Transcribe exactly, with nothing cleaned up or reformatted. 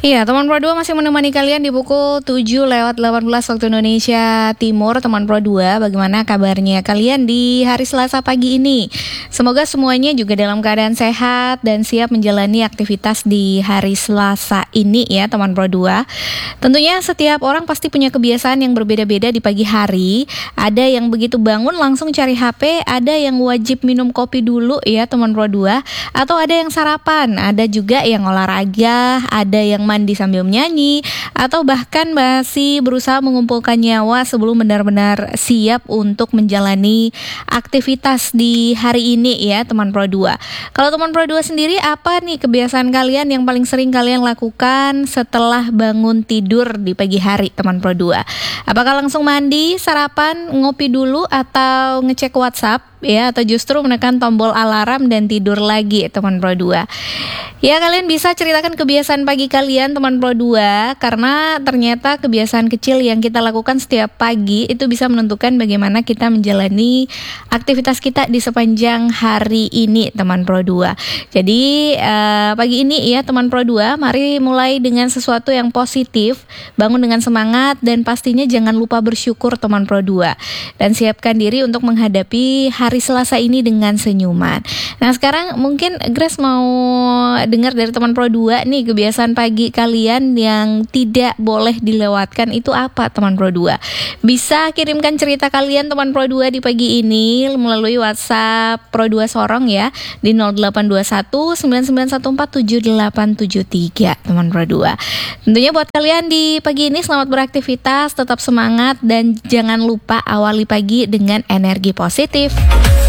Iya, teman Pro dua masih menemani kalian di pukul tujuh lewat delapan belas waktu Indonesia Timur. Teman Pro dua, bagaimana kabarnya kalian di hari Selasa pagi ini? Semoga semuanya juga dalam keadaan sehat dan siap menjalani aktivitas di hari Selasa ini ya, teman Pro dua. Tentunya setiap orang pasti punya kebiasaan yang berbeda-beda di pagi hari. Ada yang begitu bangun langsung cari H P, ada yang wajib minum kopi dulu ya, teman Pro dua, atau ada yang sarapan, ada juga yang olahraga, ada yang mandi sambil menyanyi, atau bahkan masih berusaha mengumpulkan nyawa sebelum benar-benar siap untuk menjalani aktivitas di hari ini ya, teman Pro dua. Kalau teman Pro dua sendiri, apa nih kebiasaan kalian yang paling sering kalian lakukan setelah bangun tidur di pagi hari, teman Pro dua? Apakah langsung mandi, sarapan, ngopi dulu, atau ngecek WhatsApp ya, atau justru menekan tombol alarm dan tidur lagi, teman Pro dua? Ya, kalian bisa ceritakan kebiasaan pagi kalian, teman Pro dua, karena ternyata kebiasaan kecil yang kita lakukan setiap pagi itu bisa menentukan bagaimana kita menjalani aktivitas kita di sepanjang hari ini, teman Pro dua. Jadi eh, pagi ini ya, teman Pro dua, mari mulai dengan sesuatu yang positif, bangun dengan semangat, dan pastinya jangan lupa bersyukur, teman Pro dua. Dan siapkan diri untuk menghadapi hari Selasa ini dengan senyuman. Nah, sekarang mungkin Grace mau dengar dari teman Pro dua nih, kebiasaan pagi kalian yang tidak boleh dilewatkan itu apa, teman Pro dua? Bisa kirimkan cerita kalian, teman Pro dua, di pagi ini melalui WhatsApp Pro dua Sorong ya, di nol delapan dua satu sembilan sembilan satu empat tujuh delapan tujuh tiga, teman Pro dua. Tentunya buat kalian di pagi ini, selamat beraktivitas, tetap semangat, dan jangan lupa awali pagi dengan energi positif.